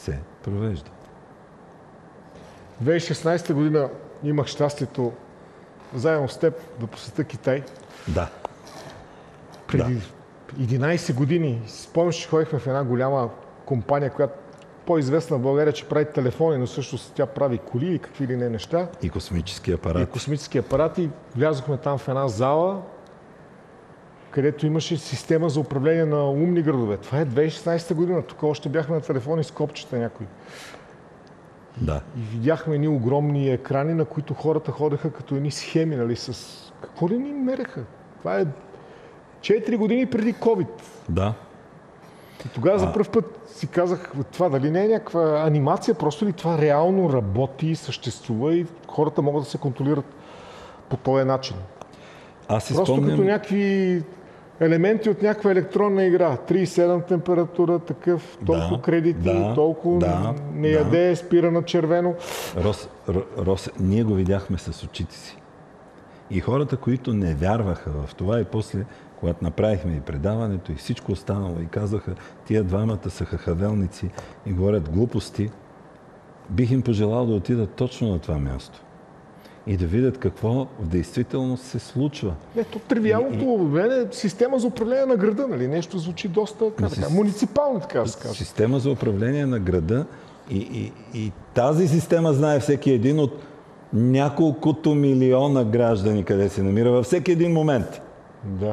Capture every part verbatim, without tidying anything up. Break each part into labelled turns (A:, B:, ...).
A: се провежда.
B: две хиляди и шестнадесета година имах щастието заедно с теб да посетя Китай.
A: Да.
B: Преди
A: да.
B: единадесет години, спомняш, че ходихме в една голяма компания, която по-известна в България, че прави телефони, но всъщност тя прави коли и какви ли не неща.
A: И космически апарати.
B: И космически апарати. Влязохме там в една зала, където имаше система за управление на умни градове. Това е две хиляди и шестнадесета година. Тук още бяхме на телефони с копчета някои.
A: Да.
B: И видяхме едни огромни екрани, на които хората ходеха като едни схеми, нали, с... Какво ли ни мереха? Това е четири години преди COVID.
A: Да.
B: И тогава
A: а...
B: за първ път си казах, това дали не е някаква анимация, просто ли това реално работи, съществува и хората могат да се контролират по този начин.
A: Аз си
B: просто
A: спомням...
B: като някакви елементи от някаква електронна игра. тридесет и седем температура, такъв, толкова
A: да,
B: кредити,
A: да,
B: толкова
A: да,
B: не яде, да. Спира на червено.
A: Рос, Рос, ние го видяхме с очите си. И хората, които не вярваха в това и после, когато направихме и предаването и всичко останало и казаха, тия двамата са хахавелници и говорят глупости, бих им пожелал да отидат точно на това място. И да видят какво в действителност се случва.
B: Ето, тривиалното и... е система за управление на града, нали? Нещо звучи доста така, така, муниципално, така да се казва.
A: Система за управление на града и, и, и тази система знае всеки един от няколкото милиона граждани, къде се намира във всеки един момент.
B: Да.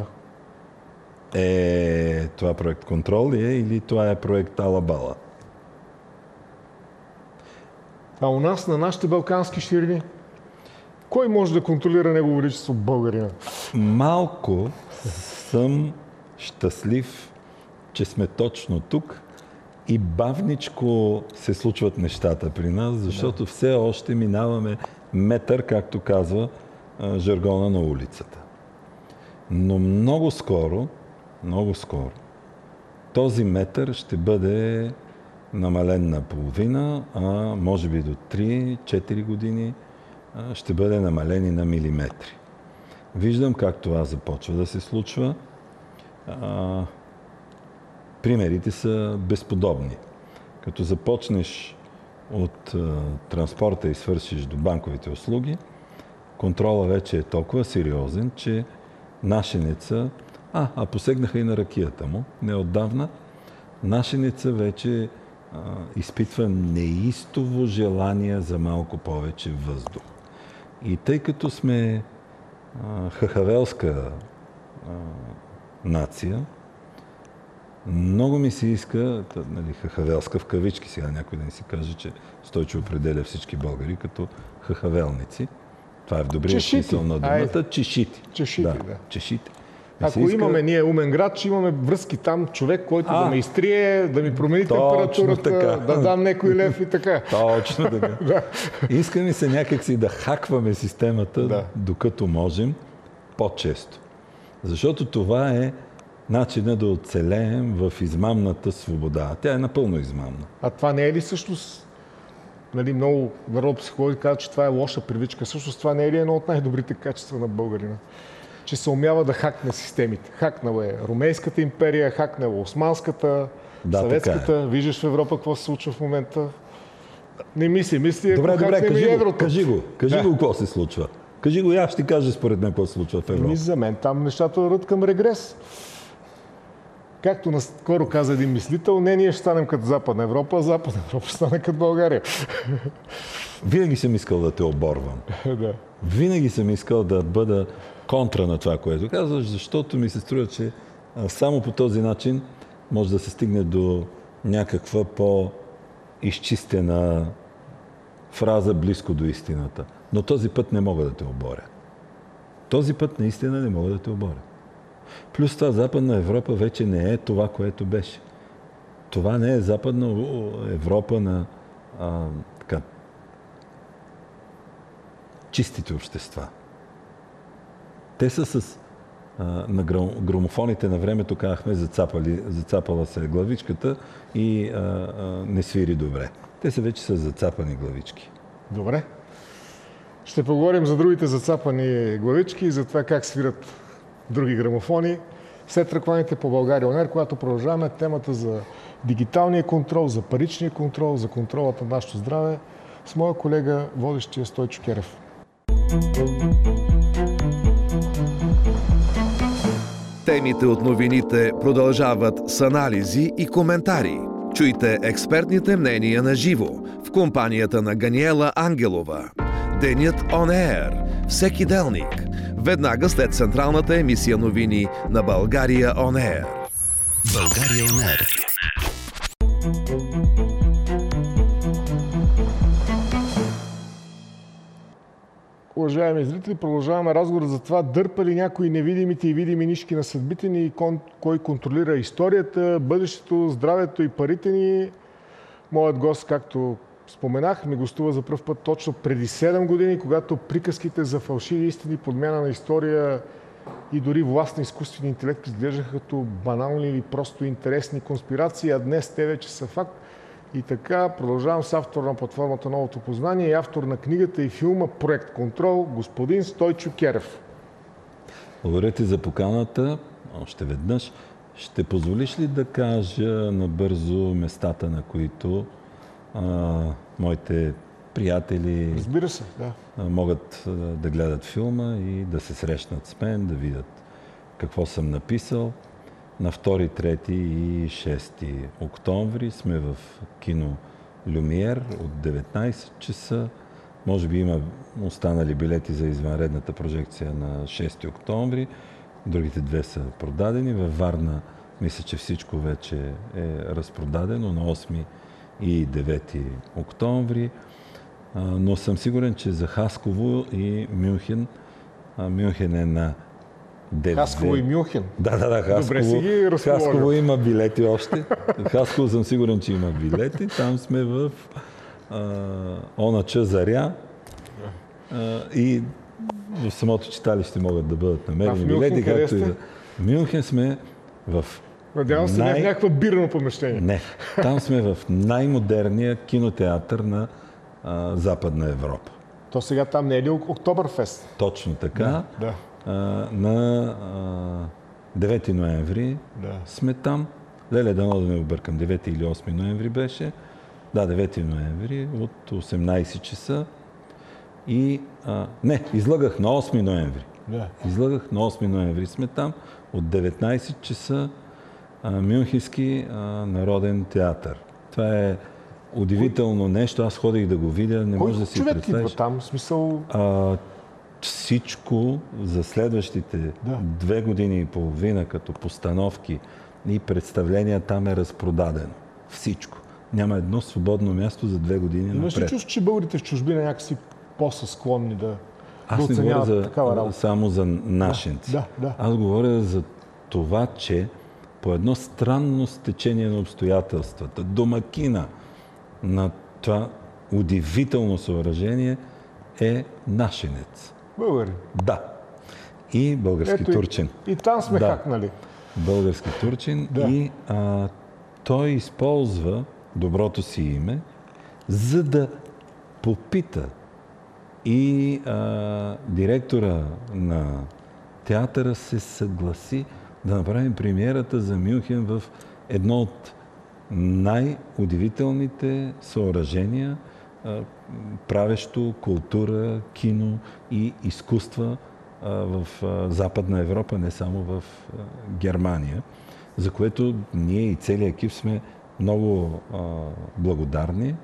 A: Е, това проект контрол ли е или това е проект Алабала?
B: А у нас, на нашите балкански ширини, кой може да контролира Негово величество българина?
A: Малко съм щастлив, че сме точно тук и бавничко се случват нещата при нас, защото да. Все още минаваме метър, както казва жаргона на улицата. Но много скоро, много скоро, този метър ще бъде намален на половина, а може би до три-четири години ще бъде намален и на милиметри. Виждам как това започва да се случва. А, примерите са безподобни. Като започнеш от а, транспорта и свършиш до банковите услуги, контрола вече е толкова сериозен, че нашеница, а, а посегнаха и на ракията му, неотдавна, нашеница вече а, изпитва неистово желание за малко повече въздух. И тъй като сме а, хахавелска а, нация, много ми се иска, нали, хахавелска в кавички, сега някой да ни си каже, че Стойчо определя всички българи като хахавелници. Това е в добрия смисъл на думата. Чешити.
B: Чешити, да. да.
A: Чешити.
B: Ако иска... имаме ние умен град, че имаме връзки там, човек, който а, да ме изтрие, да ми промени температурата, да дам некой лев и така.
A: Точно така. да. Иска ми се някакси да хакваме системата, да. Докато можем, по-често. Защото това е начинът да оцелеем в измамната свобода. Тя е напълно измамна.
B: А това не е ли всъщност, нали, много народопсихологи казват, че това е лоша привичка. Всъщност това не е ли едно от най-добрите качества на българина? Че се умява да хакне системите. Хакнала е Ромейската империя, хакнала Османската, да, Съветската. Е. Виждаш в Европа какво се случва в момента. Не мисли, мисли,
A: добре,
B: ако
A: добре,
B: хакнем
A: кажи
B: и еврото.
A: Го, кажи го, кажи
B: да.
A: го какво се случва. Кажи го и аз ще ти кажа според мен какво се случва в Европа.
B: Ами за мен там нещата върват към регрес. Както наскоро каза един мислител, не ние ще станем като Западна Европа, а Западна Европа ще стане като България.
A: Винаги съм искал да те оборвам.
B: да.
A: Винаги съм искал да бъда контра на това, което казваш, защото ми се струва, че само по този начин може да се стигне до някаква по-изчистена фраза близко до истината. Но този път не мога да те оборя. Този път наистина не мога да те оборя. Плюс това Западна Европа вече не е това, което беше. Това не е Западна Европа на а, така, чистите общества. Те са с... А, на грамофоните на времето казахме, зацапали, зацапала се главичката и а, а, не свири добре. Те са вече с зацапани главички.
B: Добре. Ще поговорим за другите зацапани главички и за това как свират други грамофони. След рекламите по България Онер, когато продължаваме темата за дигиталния контрол, за паричния контрол, за контролата на нашето здраве с моя колега, водещия Стойчо Керев.
C: Темите от новините продължават с анализи и коментари. Чуйте експертните мнения на живо в компанията на Ганиела Ангелова. Денят On Air. Всеки делник. Веднага след централната емисия новини на България On Air.
D: България On Air.
B: Уважаеми зрители, продължаваме разговор за това дърпа ли някои невидимите и видими нишки на съдбите ни и кон, кой контролира историята, бъдещето, здравето и парите ни. Моят гост, както споменах, ми гостува за пръв път точно преди седем години, когато приказките за фалшиви истини, подмяна на история и дори власт на изкуствения интелект изглеждаха като банални или просто интересни конспирации, а днес те вече са факт. И така, продължавам с автор на платформата Новото познание и автор на книгата и филма Проект Контрол, господин Стойчо Керев.
A: Благодаря ти за поканата. Още веднъж. Ще позволиш ли да кажа набързо местата, на които а, моите приятели
B: Разбира се, да.
A: а, могат а, да гледат филма и да се срещнат с мен, да видят какво съм написал? На втори, трети и шести октомври сме в кино Люмиер от деветнайсет часа. Може би има останали билети за извънредната прожекция на шести октомври. Другите две са продадени. Във Варна мисля, че всичко вече е разпродадено на осми и девети октомври. Но съм сигурен, че за Хасково и Мюнхен, Мюнхен е на девет.
B: Хасково и Мюнхен.
A: Да, да, да. Хасково,
B: Добре си ги разположил.
A: Хасково има билети още. Хасково съм сигурен, че има билети. Там сме в а, Онача Заря. А, и в самото читалище могат да бъдат намерени
B: а в Мюнхен,
A: билети.
B: къде
A: Както и
B: сте?
A: да... Мюнхен сме в...
B: Надявам се, най... не в някаква бирно помещение.
A: Не. Там сме в най-модерния кинотеатър на а, Западна Европа.
B: То сега там не е ли Октоберфест?
A: Точно така.
B: Да.
A: А, на а, девети ноември
B: Да.
A: сме там. Леле, дано да не объркам. девети или осми ноември беше. Да, девети ноември от осемнайсет часа. И... А, не, излъгах на осми ноември.
B: Да.
A: Излъгах на осми ноември сме там. От деветнайсет часа а, Мюнхенски а, народен театър. Това е удивително нещо. Аз ходих да го видя. Не
B: Кой
A: може да си
B: човек
A: представиш.
B: идва там? В смисъл...
A: А, всичко за следващите
B: Да.
A: две години и половина като постановки и представления там е разпродадено. Всичко. Няма едно свободно място за две години
B: Имаш ли
A: напред.
B: чувство, че българите в чужбина някакси по-са склонни да,
A: Аз
B: да
A: не говоря
B: оценяват
A: за,
B: такава работа?
A: само за нашенци.
B: Да, да.
A: Аз говоря за това, че по едно странно стечение на обстоятелствата, домакина на това удивително съоръжение е нашенец.
B: Българи.
A: Да. И български
B: Ето
A: турчин.
B: И, и там сме
A: Да.
B: хакнали.
A: Български турчин.
B: Да.
A: И а, той използва доброто си име, за да попита и а, директора на театъра се съгласи да направим премиерата за Мюнхен в едно от най-удивителните съоръжения, а, правещо култура, кино и изкуства а, в а, Западна Европа, не само в а, Германия, за което ние и целият екип сме много а, благодарни.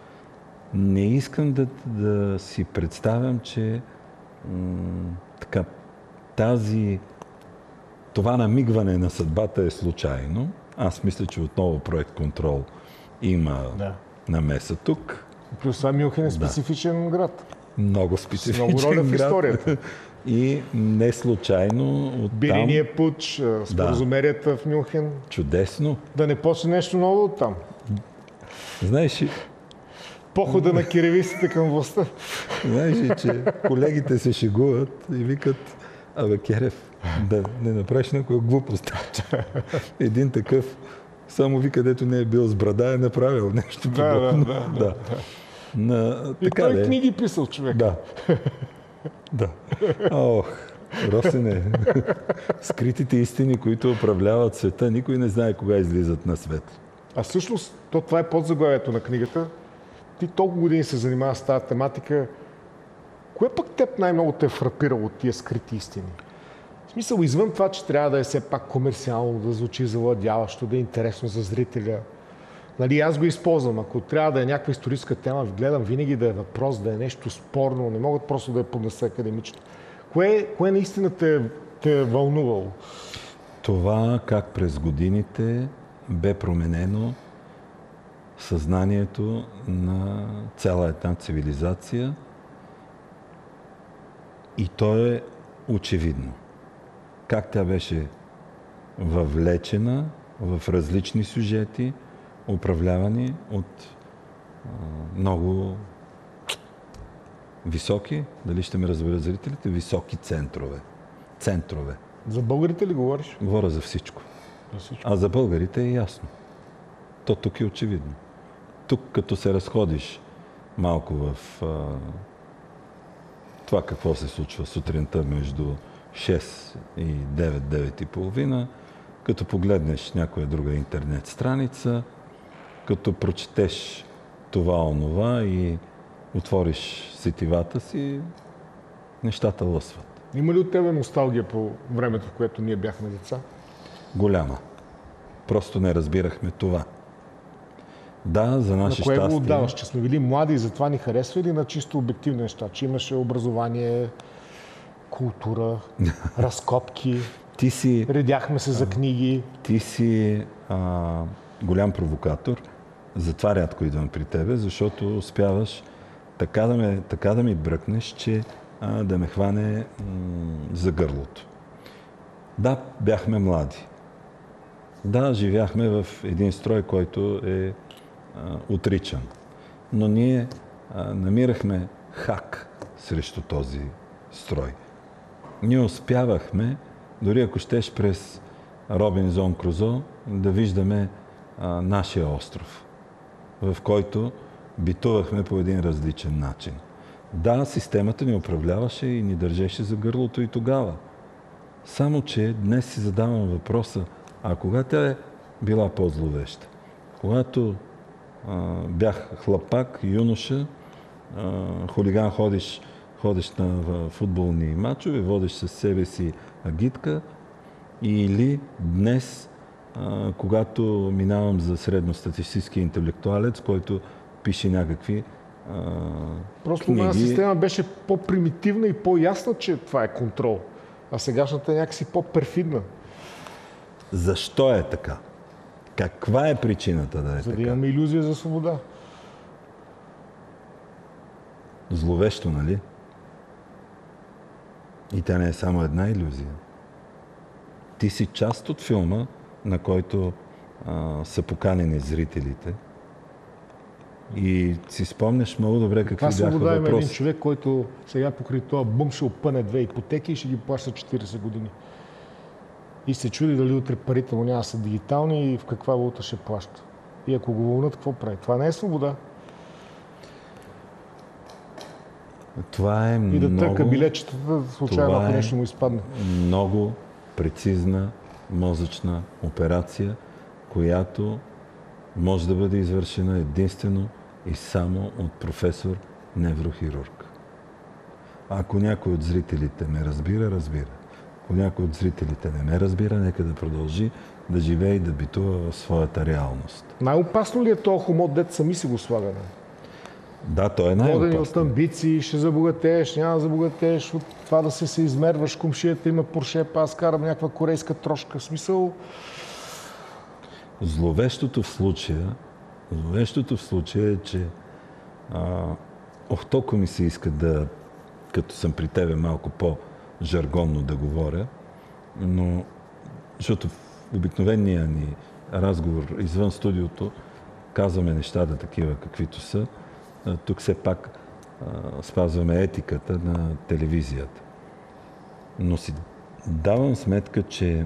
A: Не искам да, да си представям, че м- така, тази, това намигване на съдбата е случайно. Аз мисля, че отново проект Контрол има
B: Да.
A: намеса тук.
B: Плюс това Мюнхен е специфичен град.
A: Много специфичен
B: Много роля в
A: град.
B: историята.
A: И не случайно оттам
B: Бириния пуч, споразумерията в Мюнхен.
A: чудесно.
B: Да не почне нещо ново оттам.
A: Знаеш, ли-
B: Похода на киревистите към властта.
A: знаеш ли, че колегите се шегуват и викат: абе, Керев, да не направиш някоя глупост. Един такъв, само ви, където не е бил с брада, е направил нещо
B: Да, да,
A: подобно.
B: да, да.
A: На,
B: И
A: така
B: той
A: де.
B: книги писал човек.
A: Да. Да. Ох, Росене, скритите истини, които управляват света, никой не знае кога излизат на свет.
B: А всъщност, то, това е подзаглавието на книгата. Ти толкова години се занимава с тази тематика. Кое пък теб най-много те е фрапирало от тия скрити истини? В смисъл, извън това, че трябва да е все пак комерциално, да звучи завладяващо, да е интересно за зрителя. Нали, аз го използвам. Ако трябва да е някаква историческа тема, гледам винаги да е въпрос, да е нещо спорно. Не могат просто да я поднеса академично. Кое, кое наистина те, те е вълнувало?
A: Това как през годините бе променено съзнанието на цяла една цивилизация и то е очевидно. Как тя беше въвлечена в различни сюжети, управлявани от а, много високи, дали ще ме разберат зрителите, високи центрове. Центрове.
B: За българите ли говориш?
A: Говоря за всичко.
B: За всичко.
A: А за българите е ясно. То тук е очевидно. Тук, като се разходиш малко в а, това какво се случва сутринта между шест и девет, девет и половина, като погледнеш някоя друга интернет страница, като прочетеш това, онова и отвориш сетивата си, нещата лъсват.
B: Има ли от тебе носталгия по времето, в което ние бяхме деца?
A: Голяма. Просто не разбирахме това. Да, за наше
B: щастие. На кое
A: щастие...
B: го отдаваш? Че сме били млади и затова ни харесва или на чисто обективни неща? Че имаше образование, култура, разкопки,
A: Ти си...
B: редяхме се за книги.
A: Ти си а, голям провокатор. Затова рядко идвам при тебе, защото успяваш така да, ме, така да ми бръкнеш, че а, да ме хване м- за гърлото. Да, бяхме млади. Да, живяхме в един строй, който е а, отричан. Но ние а, намирахме хак срещу този строй. Ние успявахме, дори ако щеш през Робинзон Крузо, да виждаме а, нашия остров, в който битувахме по един различен начин. Да, системата ни управляваше и ни държеше за гърлото и тогава. Само, че днес си задавам въпроса, а кога тя е била по-зловеща? Когато а, бях хлапак, юноша, а, хулиган, ходиш, ходиш на футболни мачове, водиш със себе си агитка, или днес, а, когато минавам за средностатистически интелектуалец, който пише някакви а,
B: Просто
A: книги.
B: моя система беше по-примитивна и по-ясна, че това е контрол. А сегашната е някакси по-перфидна.
A: Защо е така? Каква е причината да е
B: За да
A: така?
B: имаме илюзия за свобода.
A: Зловещо, нали? И тя не е само една илюзия. Ти си част от филма, на който а, са поканени зрителите. И си спомняш много добре какви
B: Каква
A: бяха
B: свобода има един
A: въпроси.
B: човек, който сега покрай това бум ще опъне две ипотеки и ще ги плаща четирийсет години. И се чуди дали утре парите му няма са дигитални и в каква валута ще плаща. И ако го вълнат, какво прави? Това не е свобода.
A: Това е
B: И
A: много...
B: да търка билечетата, случайно,
A: това
B: ако
A: е
B: нещо му изпадне.
A: много прецизна мозъчна операция, която може да бъде извършена единствено и само от професор неврохирург. Ако някой от зрителите ме разбира, разбира. Ако някой от зрителите не ме разбира, нека да продължи да живее и да битува в своята реалност.
B: Най-опасно ли е този хомот, дет сами си го слагаме?
A: Да, той е
B: Водени от
A: най-опасно.
B: амбиции, ще забогатееш, няма да забогатееш, от това да се се измерваш, комшията има Порше, па аз карам някаква корейска трошка. В смисъл,
A: Зловещото в случая, зловещото в случая е, че а, ох, толкова ми се иска да, като съм при тебе малко по-жаргонно да говоря, но защото в обикновения ни разговор извън студиото казваме нещата такива, каквито са. А, тук все пак а, спазваме етиката на телевизията. Но си давам сметка, че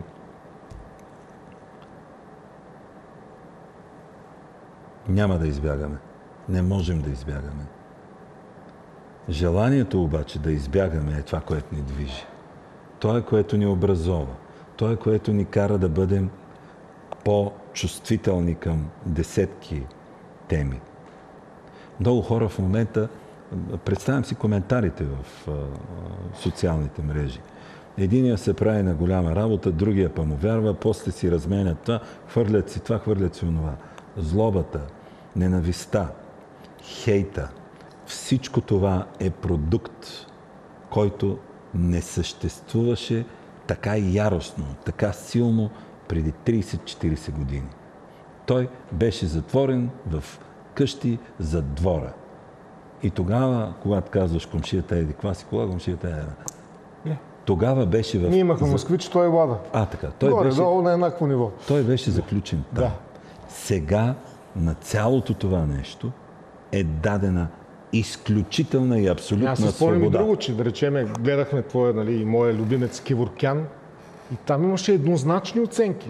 A: няма да избягаме. Не можем да избягаме. Желанието обаче да избягаме е това, което ни движи. То е, което ни образова. То е, което ни кара да бъдем по-чувствителни към десетки теми. Много хора в момента, представям си коментарите в а, социалните мрежи. Единия се прави на голяма работа, другия па му вярва, после си разменят това, хвърлят си това, хвърлят си онова. Злобата, ненавистта, хейта, всичко това е продукт, който не съществуваше така яростно, така силно преди трийсет-четирийсет години. Той беше затворен в къщи зад двора. И тогава, когато казваш комшията еди, каква си кола, комшията е... Тогава беше в...
B: Ние имахме москвич, той е Лада.
A: А, така. Той
B: Горе,
A: беше...
B: долу на еднакво ниво.
A: Той беше заключен там.
B: Да.
A: Сега на цялото това нещо е дадена изключителна и абсолютна
B: Аз се спомням и
A: свобода.
B: друго, че да речеме, гледахме твоя, нали, и моя любимец Киворкян и там имаше еднозначни оценки.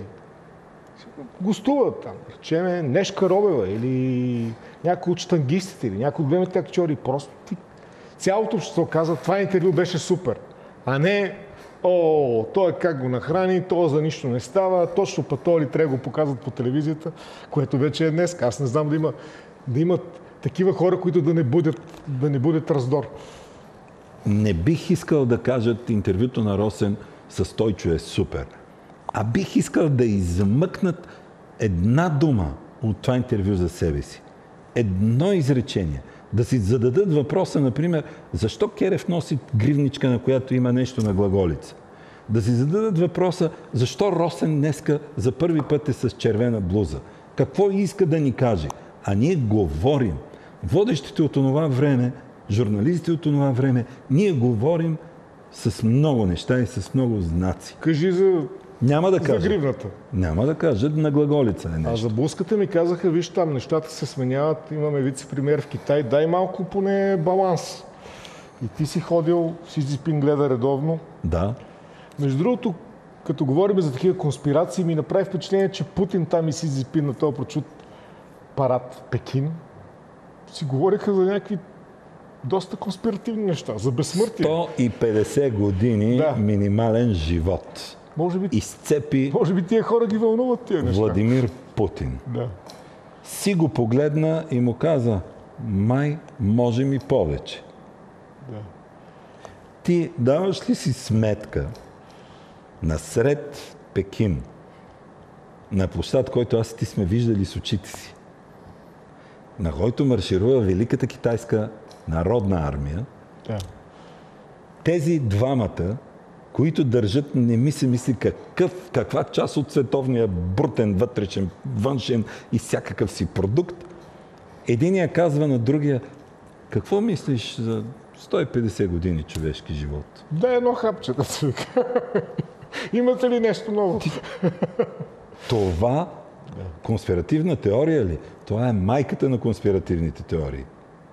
B: Гостуват там, да речеме Нешка Робева или някой от щангистите или някой от големите актьори. Просто ти... цялото общество каза, това интервю беше супер. А не, о, той как го нахрани, то за нищо не става, точно па то ли трябва да го показват по телевизията, което вече е днес. Аз не знам да има, да имат такива хора, които да не будят, да не будят раздор.
A: Не бих искал да кажат интервюто на Росен с Стойчо е супер. А бих искал да измъкнат една дума от това интервю за себе си. Едно изречение. Да си зададат въпроса, например, защо Керев носи гривничка, на която има нещо на глаголица. Да си зададат въпроса, защо Росен днеска за първи път е с червена блуза. Какво иска да ни каже? А ние говорим. Водещите от онова време, журналистите от онова време, ние говорим с много неща и с много знаци.
B: Кажи за,
A: Няма да
B: за
A: кажа.
B: гривната.
A: Няма да кажат на глаголица е
B: А
A: нещо.
B: за блузката ми казаха, виж там, нещата се сменяват, имаме вице-премиер в Китай, дай малко поне баланс. И ти си ходил, Си Цзинпин гледа редовно.
A: Да.
B: Между другото, като говорим за такива конспирации, ми направи впечатление, че Путин там и Си Цзинпин на този прочут парад в Пекин си говориха за някакви доста конспиративни неща, за безсмъртие.
A: сто и петдесет години
B: Да.
A: минимален живот.
B: Може би,
A: Изцепи
B: може би тия хора ги вълнуват тия неща.
A: Владимир Путин.
B: Да.
A: Си го погледна и му каза, май можем и повече.
B: Да.
A: Ти даваш ли си сметка насред Пекин, на площад, който аз и ти сме виждали с очите си, на който марширува Великата китайска народна армия,
B: Да.
A: тези двамата, които държат, не ми се мисли какъв, каква част от световния брутен, вътрешен, външен и всякакъв си продукт, единия казва на другия, какво мислиш за сто и петдесет години човешки живот?
B: Да, едно хапче да се вика. Имате ли нещо ново?
A: Това конспиративна теория ли? Това е майката на конспиративните теории.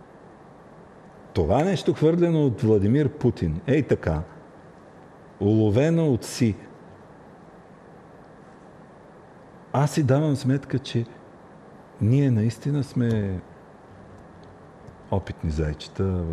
A: Това нещо хвърлено от Владимир Путин. Ей така. Уловено от Си. Аз си давам сметка, че ние наистина сме опитни зайчета в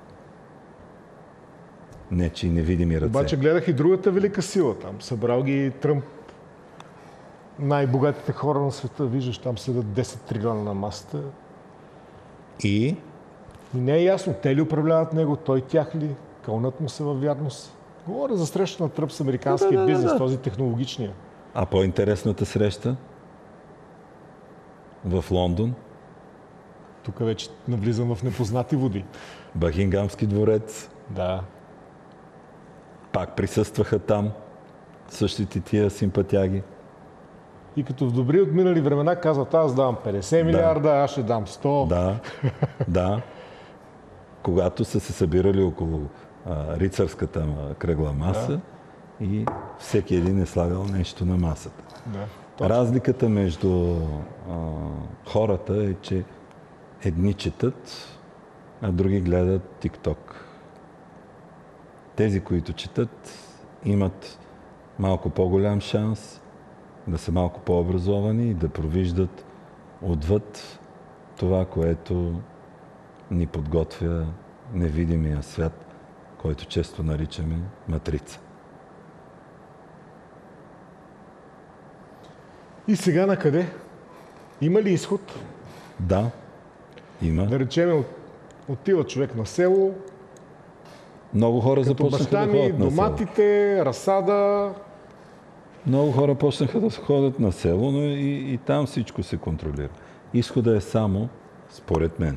A: нечии невидими ръце.
B: Обаче гледах и другата велика сила там. Събрал ги Тръмп. Най-богатите хора на света, виждаш, там седат десет трилиона на масата.
A: И
B: И не е ясно, те ли управляват него, той тях ли, кълнат му се във вярност. Говоря за среща на Тръмп с американския
A: Да, да, да,
B: бизнес,
A: да.
B: този технологичния.
A: А по-интересната среща в Лондон,
B: Тук вече навлизам в непознати води.
A: Бакингамски дворец,
B: Да.
A: пак присъстваха там същите тия симпатяги.
B: И като в добри отминали времена казват, аз давам петдесет милиарда, аз ще дам сто.
A: Да, да. Когато са се събирали около а, рицарската ма, кръгла маса и всеки един е слагал нещо на масата.
B: Да.
A: Разликата между а, хората е, че едни четат, а други гледат тик-ток. Тези, които четат, имат малко по-голям шанс да са малко по-образовани и да провиждат отвъд това, което ни подготвя невидимия свят, който често наричаме матрица.
B: И сега на къде? Има ли изход?
A: Да, има.
B: Да речем, от, отива човек на село,
A: Много хора
B: като
A: започнаха
B: баща
A: да
B: ми,
A: ходят на село.
B: доматите, разсада.
A: Много хора почнаха да ходят на село, но и, и там всичко се контролира. Изхода е само, според мен.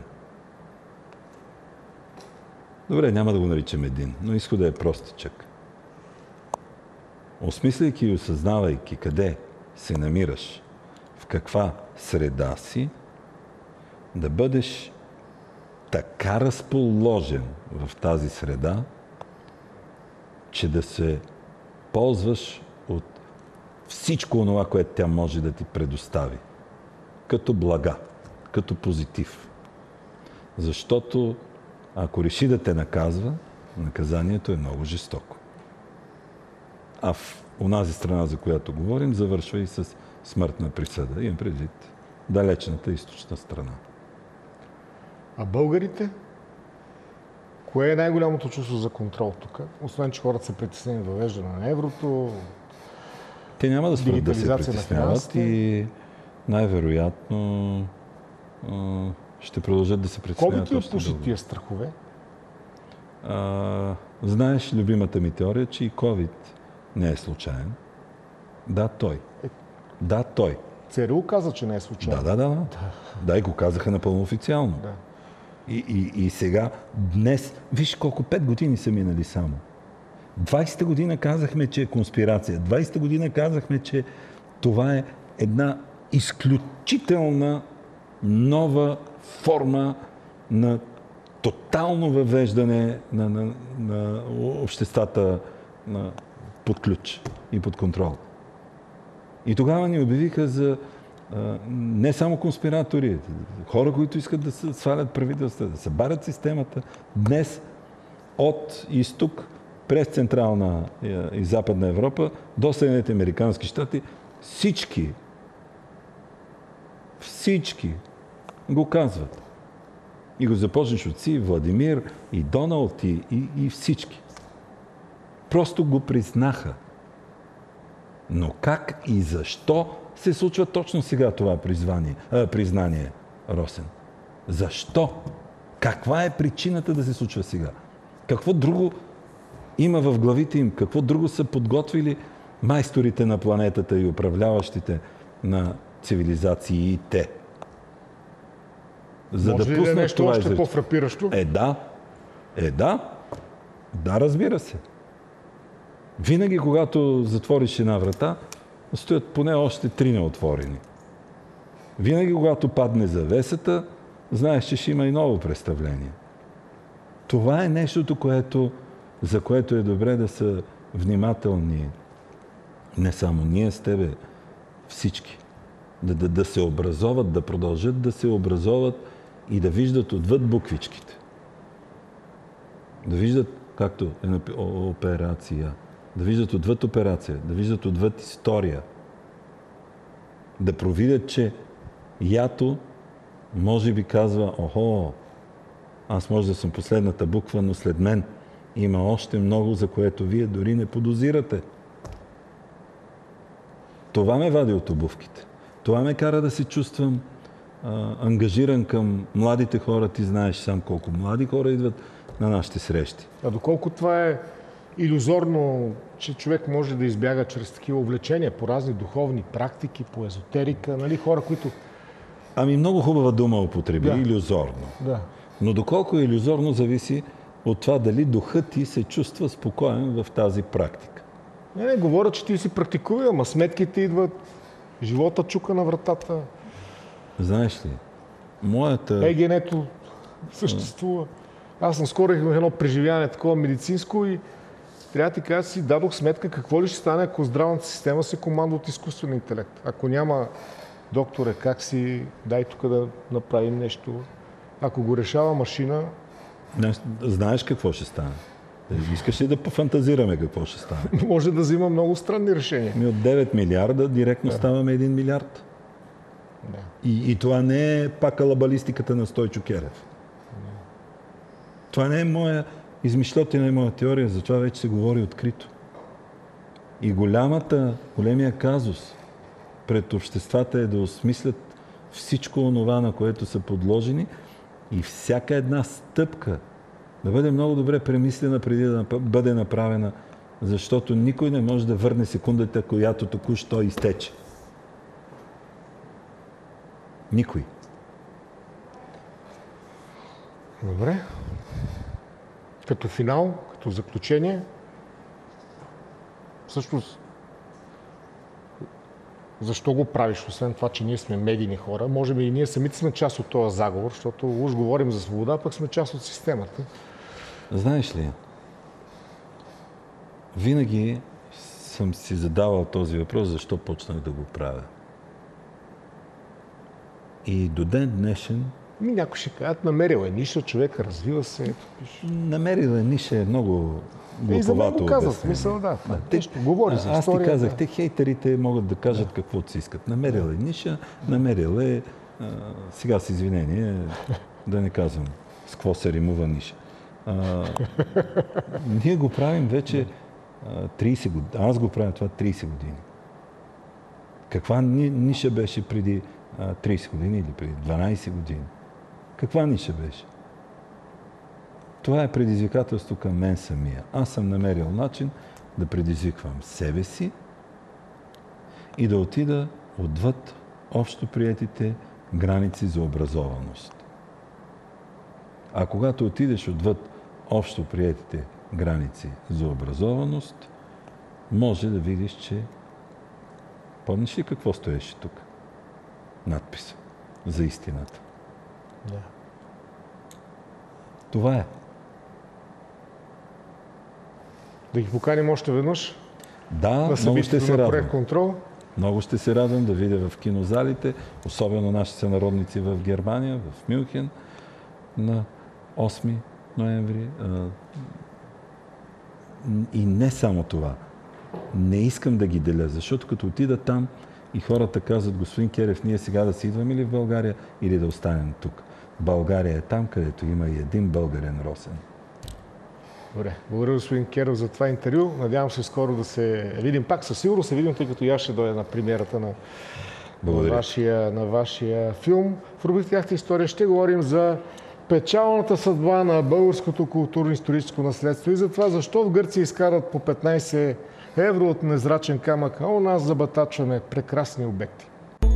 A: Добре, няма да го наричам един, но изхода е простичък. Осмисляйки и осъзнавайки къде се намираш, в каква среда си, да бъдеш така разположен в тази среда, че да се ползваш от всичко онова, което тя може да ти предостави. Като блага, като позитив. Защото ако реши да те наказва, наказанието е много жестоко. А в онази страна, за която говорим, завършва и с смъртна присъда. Имам предвид далечната източна страна.
B: А българите? Кое е най-голямото чувство за контрол тук? Освен, че хората са притеснени от въвеждане на еврото.
A: Те няма да спрат да се
B: Дигитализация на
A: притесняват
B: финансите.
A: и най-вероятно а, ще продължат да се притесняват
B: Ковид ли
A: още
B: отпуши
A: дълго.
B: тия страхове?
A: А, знаеш любимата ми теория, че и COVID не е случайен. Да, той. Да, той.
B: ЦРУ каза, че не е случайно.
A: Да, да, да. Да, да и го казаха напълно официално.
B: Да.
A: И, и, и сега, днес, виж колко пет години са минали само. двайсета година казахме, че е конспирация. двайсета година казахме, че това е една изключителна нова форма на тотално въвеждане на, на, на обществата на, под ключ и под контрол. И тогава ни обявиха за а, не само конспиратори, хора, които искат да се свалят правителства, да събарят системата. Днес от изток през Централна и Западна Европа до Съединените американски щати всички, всички го казват. И го започнеш от си, Владимир, и Доналд, и, и, и всички. Просто го признаха. Но как и защо се случва точно сега това призвание, а, признание, Росен? Защо? Каква е причината да се случва сега? Какво друго има в главите им? Какво друго са подготвили майсторите на планетата и управляващите на цивилизациите? За
B: Може
A: да
B: ли да е
A: пуснат
B: нещо
A: това
B: още
A: изречение?
B: по-фрапиращо?
A: Е, да. Е, да. Да, разбира се. Винаги, когато затвориш една врата, стоят поне още три неотворени. Винаги, когато падне завесата, знаеш, че ще има и ново представление. Това е нещото, което, за което е добре да са внимателни не само ние с тебе, всички. Да, да, да се образоват, да продължат да се образоват и да виждат отвъд буквичките. Да виждат, както е на операция, да виждат отвъд операция, да виждат отвъд история. Да провидят, че ято може би казва, охо, аз може да съм последната буква, но след мен има още много, за което вие дори не подозирате. Това ме вади от обувките. Това ме кара да се чувствам а, ангажиран към младите хора. Ти знаеш сам колко млади хора идват на нашите срещи.
B: А доколко това е илюзорно, че човек може да избяга чрез такива увлечения по разни духовни практики, по езотерика, нали, хора, които...
A: Ами много хубава дума употреби,
B: Да.
A: илюзорно.
B: Да.
A: Но доколко е илюзорно, зависи от това дали духът ти се чувства спокоен в тази практика.
B: Не, не, говоря, че ти си практикува, ама сметките идват, живота чука на вратата,
A: Знаеш ли, моята...
B: егенето съществува. Аз наскоро имах едно преживяване такова медицинско и трябва да ти кажа, си дадох сметка какво ли ще стане, ако здравната система се командва от изкуствен интелект. Ако няма докторе, как си, дай тук да направим нещо. Ако го решава машина,
A: Знаеш- Знаеш какво ще стане? Искаш ли да пофантазираме какво ще стане?
B: може да взима много странни решения.
A: Ми от девет милиарда директно ставаме един милиард.
B: Да.
A: И, и това не е пак алабалистиката на Стойчо Керев. Това не е моя измишлетина, е моя теория, за това вече се говори открито. И голямата, големия казус пред обществата е да осмислят всичко онова, на което са подложени и всяка една стъпка да бъде много добре премислена преди да бъде направена, защото никой не може да върне секундата, която току-що изтече. Никой.
B: Добре. Като финал, като заключение, всъщност, защо го правиш, освен това, че ние сме медийни хора? Може би и ние самите сме част от този заговор, защото уж говорим за свобода, пък сме част от системата.
A: Знаеш ли, винаги съм си задавал този въпрос, защо почнах да го правя. И до ден днешен...
B: Ми някой ще кажат, намерил е ниша, човек развива се.
A: Намерил е ниша е много глуповато.
B: И за мен го казват, смисъл, да. да те, нещо, говори за
A: аз
B: история.
A: Аз ти казах,
B: да.
A: те хейтерите могат да кажат да. каквото си искат. Намерил е ниша, намерил е... А, сега с извинение, да не казвам с какво се римува ниша. А, ние го правим вече а, трийсет години. Аз го правя това трийсет години. Каква ни, ниша беше преди а, трийсет години или преди дванайсет години? Каква ниша беше? Това е предизвикателство към мен самия. Аз съм намерил начин да предизвиквам себе си и да отида отвъд общо приетите граници за образованост. А когато отидеш отвъд общо приетите граници за образованост, може да видиш, че... Помниш ли какво стоеше тук? Надпис за истината.
B: Да.
A: Това е.
B: Да ги поканим още веднъж.
A: Да, много ще се радвам.
B: Контрол.
A: Много ще се радвам да видя в кинозалите, особено нашите сънародници в Германия, в Мюнхен, на осми ноември. И не само това. Не искам да ги деля, защото като отида там и хората казват, господин Керев, ние сега да си идваме ли в България или да останем тук? България е там, където има и един българен Росен.
B: Добре. Благодаря, господин Керев, за това интервю. Надявам се скоро да се видим пак. Със сигурност се видим, тъй като и аз ще дойда на премиерата на, на, вашия, на вашия филм. В рубриката история ще говорим за печалната съдба на българското културно-историческо наследство и за това защо в Гърция изкарат по петнайсет евро от незрачен камък, а у нас забатачваме прекрасни обекти.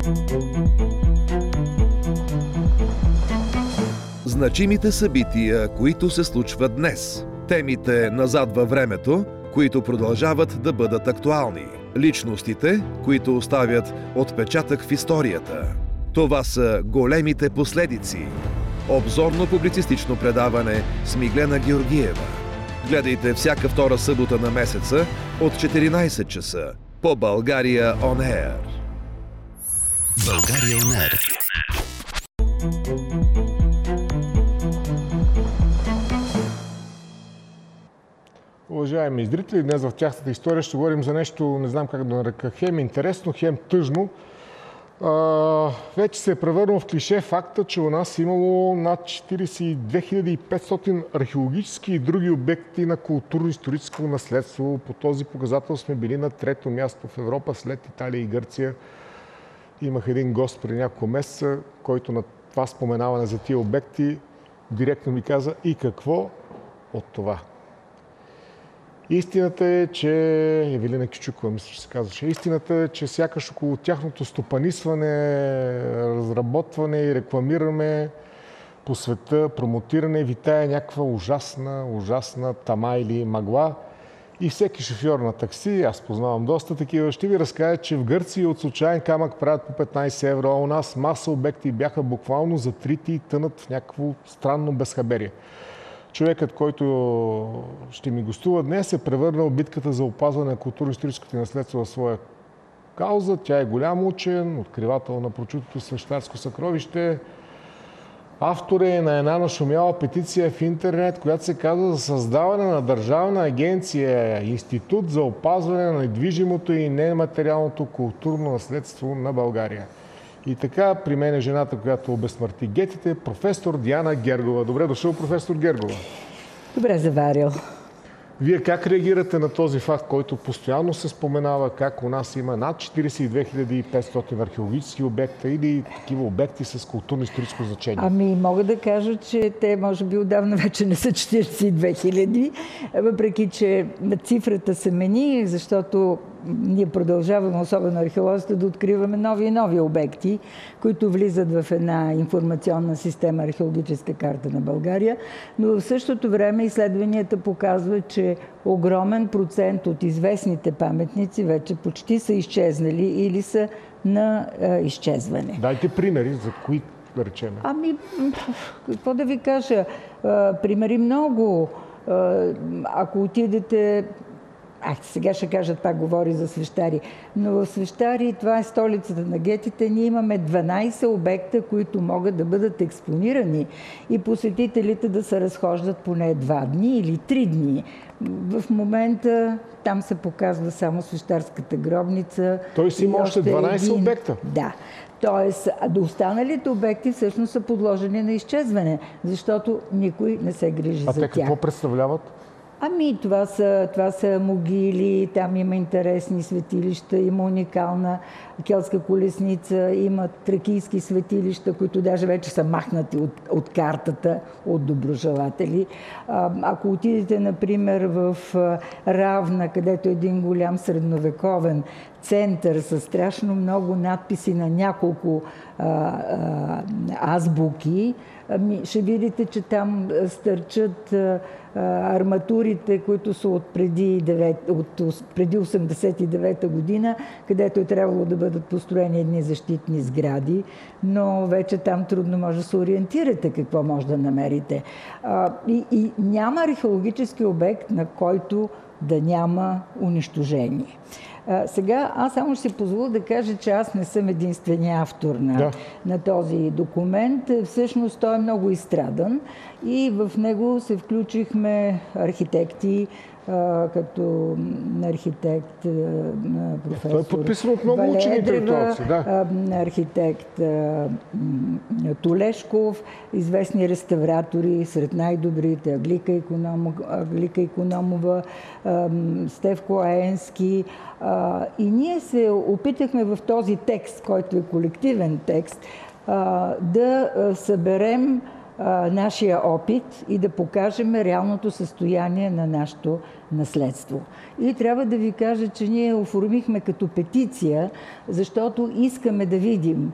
C: Значимите събития, които се случват днес. Темите назад във времето, които продължават да бъдат актуални. Личностите, които оставят отпечатък в историята. Това са големите последици. Обзорно-публицистично предаване с Миглена Георгиева. Гледайте всяка втора събота на месеца от четиринайсет часа по България On Air.
D: България On Air.
B: Уважаеми зрители, днес в тяхната история ще говорим за нещо, не знам как да нарека, хем интересно, хем тъжно. А, вече се е превърнал в клише факта, че у нас имало над четирийсет и две хиляди и петстотин археологически и други обекти на културно-историческо наследство. По този показател сме били на трето място в Европа след Италия и Гърция. Имах един гост преди няколко месеца, който на това споменаване за тия обекти директно ми каза: и какво от това? Истината е, че... Евелина Кючукова, мисля, че се казваше. Истината е, че сякаш около тяхното стопанисване, разработване и рекламиране по света, промотиране, витае някаква ужасна, ужасна тама или мъгла. И всеки шофьор на такси, аз познавам доста такива, ще ви разкаже, че в Гърция от случайен камък правят по петнайсет евро, а у нас маса обекти бяха буквално затрити и тънат в някакво странно безхаберие. Човекът, който ще ми гостува днес, е превърнал битката за опазване на културно-историческото наследство в своя кауза. Тя е голям учен, откривател на прочутото свещарско съкровище. Автор е на една нашумяла петиция в интернет, която се казва за създаване на държавна агенция, Институт за опазване на недвижимото и нематериалното културно наследство на България. И така, при мен е жената, която обезсмърти гетите, професор Диана Гергова. Добре дошъл, професор Гергова.
E: Добре заварил.
B: Вие как реагирате на този факт, който постоянно се споменава, как у нас има над четиридесет и две хиляди и петстотин археологически обекта или такива обекти с културно-историческо значение?
E: Ами, мога да кажа, че те може би отдавна вече не са четиридесет и две хиляди, въпреки че цифрата се мени, защото ние продължаваме, особено археолозите, да откриваме нови и нови обекти, които влизат в една информационна система, археологическа карта на България. Но в същото време изследванията показват, че огромен процент от известните паметници вече почти са изчезнали или са на е, изчезване.
B: Дайте примери, за кои да речем.
E: Ами, какво да ви кажа? Е, примери много. Е, ако отидете... Ах, сега ще кажат, пак говори за Свещари. Но в Свещари, това е столицата на гетите, ние имаме дванадесет обекта, които могат да бъдат експонирани и посетителите да се разхождат поне два дни или три дни. В момента там се показва само Свещарската гробница.
B: Той си има още дванадесет един... обекта.
E: Да. Тоест, а останалите обекти всъщност са подложени на изчезване, защото никой не се грижи
B: а
E: за
B: тях. А те какво представляват?
E: Ами, това са, това са могили, там има интересни светилища, има уникална келтска колесница, има тракийски светилища, които даже вече са махнати от, от картата от доброжелатели. А, ако отидете, например, в Равна, където е един голям средновековен център с страшно много надписи на няколко а, а, азбуки, ами, ще видите, че там стърчат а, арматурите, които са от преди, от преди осемдесет и девета година, където е трябвало да бъдат построени едни защитни сгради, но вече там трудно може да се ориентирате какво може да намерите. А, и, и няма археологически обект, на който да няма унищожение. А, сега аз само ще си позволя да кажа, че аз не съм единствения автор на, да. на този документ. Всъщност той е много изстрадан и в него се включихме архитекти, а, като архитект а, професор
B: той е подписан от много учени интелектуалци, да.
E: Архитект а, Толешков, известни реставратори, сред най-добрите Аглика Икономова, Аглика Икономова, а, Стефко Аенски. А, и ние се опитахме в този текст, който е колективен текст, а, да съберем а, нашия опит и да покажем реалното състояние на нашето наследство. И трябва да ви кажа, че ние оформихме като петиция, защото искаме да видим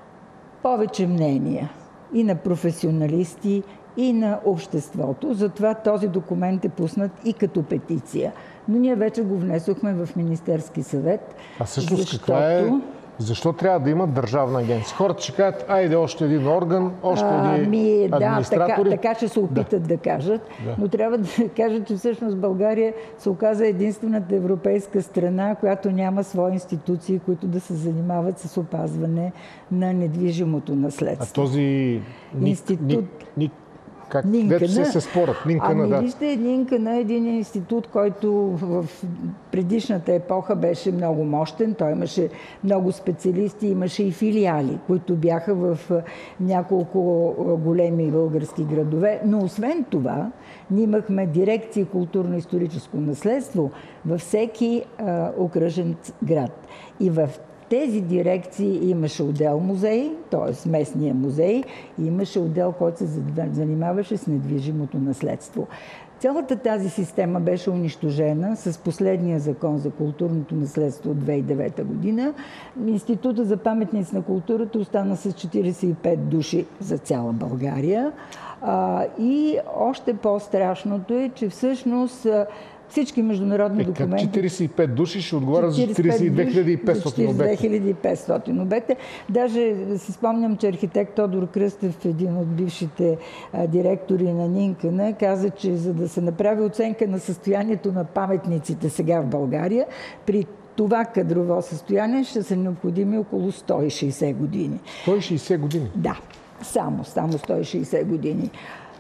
E: повече мнения и на професионалисти, и на обществото. Затова този документ е пуснат и като петиция. Но ние вече го внесохме в Министерски съвет.
B: А всъщност защото... каква е... Защо трябва да има държавна агенция? Хората ще кажат, айде още един орган, още един
E: ами,
B: администратори.
E: Да, така, така ще се опитат да, да кажат. Да. Но трябва да кажа, че всъщност България се оказа единствената европейска страна, която няма свои институции, които да се занимават с опазване на недвижимото наследство.
B: А този
E: институт...
B: Ник, ник, как
E: Нинкана.
B: се се спорят? Нинкана,
E: ами,
B: да.
E: вижте, Нинкана е един институт, който в предишната епоха беше много мощен. Той имаше много специалисти, имаше и филиали, които бяха в няколко големи български градове. Но освен това, ние имахме дирекция културно-историческо наследство във всеки а, окръжен град. И в тези дирекции имаше отдел музей, т.е. местния музей, и имаше отдел, който се занимаваше с недвижимото наследство. Цялата тази система беше унищожена с последния закон за културното наследство от две хиляди и девета година. Института за паметници на културата остана с четиридесет и пет души за цяла България. А, и още по-страшното е, че всъщност всички международни
B: е,
E: документи...
B: Как четиридесет и пет души ще отговарят за четиридесет и две хиляди и петстотин обекта?
E: четиридесет и две хиляди и петстотин обекта. Даже си спомням, че архитект Тодор Кръстев, един от бившите а, директори на Нинкана, каза, че за да се направи оценка на състоянието на паметниците сега в България, при това кадрово състояние ще са необходими около сто и шейсет години.
B: сто и шейсет години?
E: Да, само, само сто и шейсет години.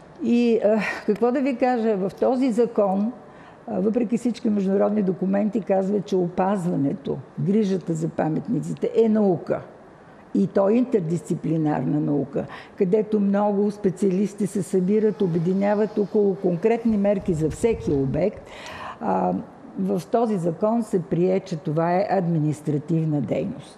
E: И а, какво да ви кажа, в този закон, въпреки всички международни документи, казва, че опазването, грижата за паметниците е наука. и то е интердисциплинарна наука, където много специалисти се събират, обединяват около конкретни мерки за всеки обект. А, в този закон се прие, че това е административна дейност.